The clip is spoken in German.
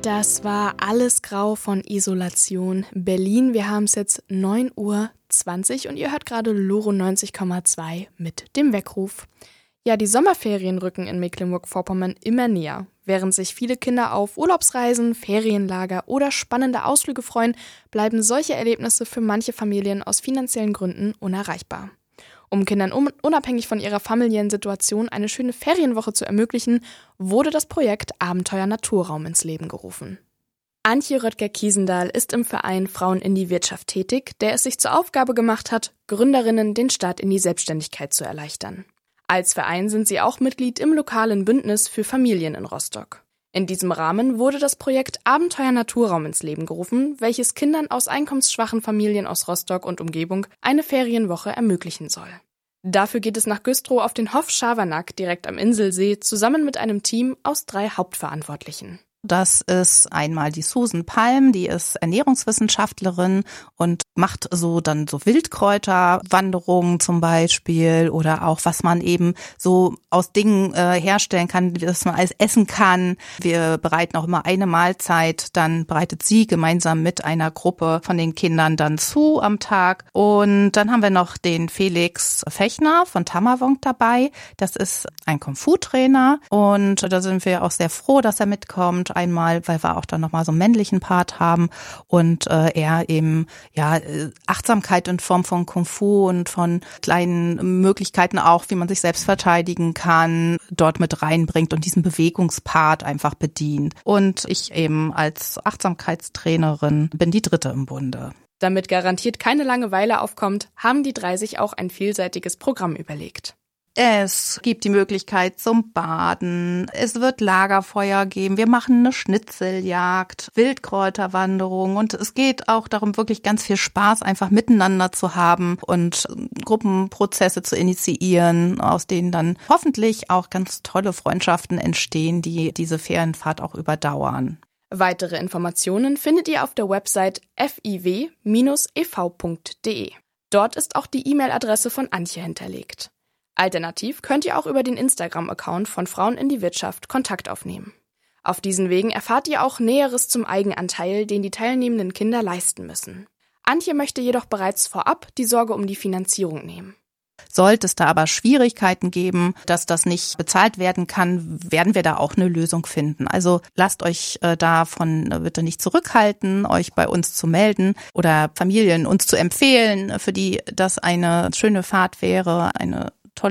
Das war Alles grau von Isolation Berlin. Wir haben es jetzt 9:20 Uhr und ihr hört gerade Loro 90,2 mit dem Weckruf. Ja, die Sommerferien rücken in Mecklenburg-Vorpommern immer näher. Während sich viele Kinder auf Urlaubsreisen, Ferienlager oder spannende Ausflüge freuen, bleiben solche Erlebnisse für manche Familien aus finanziellen Gründen unerreichbar. Um Kindern unabhängig von ihrer familiären Situation eine schöne Ferienwoche zu ermöglichen, wurde das Projekt Abenteuer Naturraum ins Leben gerufen. Antje Röttger-Kiesendahl ist im Verein Frauen in die Wirtschaft tätig, der es sich zur Aufgabe gemacht hat, Gründerinnen den Start in die Selbstständigkeit zu erleichtern. Als Verein sind sie auch Mitglied im lokalen Bündnis für Familien in Rostock. In diesem Rahmen wurde das Projekt Abenteuer Naturraum ins Leben gerufen, welches Kindern aus einkommensschwachen Familien aus Rostock und Umgebung eine Ferienwoche ermöglichen soll. Dafür geht es nach Güstrow auf den Hof Schabernack direkt am Inselsee zusammen mit einem Team aus 3 Hauptverantwortlichen. Das ist einmal die Susan Palm, die ist Ernährungswissenschaftlerin und macht so Wildkräuterwanderungen zum Beispiel oder auch was man eben so aus Dingen herstellen kann, dass man alles essen kann. Wir bereiten auch immer eine Mahlzeit, dann bereitet sie gemeinsam mit einer Gruppe von den Kindern dann zu am Tag. Und dann haben wir noch den Felix Fechner von Tammerwonk dabei. Das ist ein Kung-Fu-Trainer und da sind wir auch sehr froh, dass er mitkommt. Einmal, weil wir auch dann nochmal so einen männlichen Part haben und er eben Achtsamkeit in Form von Kung Fu und von kleinen Möglichkeiten auch, wie man sich selbst verteidigen kann, dort mit reinbringt und diesen Bewegungspart einfach bedient. Und ich eben als Achtsamkeitstrainerin bin die 3. im Bunde. Damit garantiert keine Langeweile aufkommt, haben die 3 sich auch ein vielseitiges Programm überlegt. Es gibt die Möglichkeit zum Baden, es wird Lagerfeuer geben, wir machen eine Schnitzeljagd, Wildkräuterwanderung und es geht auch darum, wirklich ganz viel Spaß einfach miteinander zu haben und Gruppenprozesse zu initiieren, aus denen dann hoffentlich auch ganz tolle Freundschaften entstehen, die diese Ferienfahrt auch überdauern. Weitere Informationen findet ihr auf der Website fiw-ev.de. Dort ist auch die E-Mail-Adresse von Antje hinterlegt. Alternativ könnt ihr auch über den Instagram-Account von Frauen in die Wirtschaft Kontakt aufnehmen. Auf diesen Wegen erfahrt ihr auch Näheres zum Eigenanteil, den die teilnehmenden Kinder leisten müssen. Antje möchte jedoch bereits vorab die Sorge um die Finanzierung nehmen. Sollte es da aber Schwierigkeiten geben, dass das nicht bezahlt werden kann, werden wir da auch eine Lösung finden. Also lasst euch davon bitte nicht zurückhalten, euch bei uns zu melden oder Familien uns zu empfehlen, für die das eine schöne Fahrt wäre, eine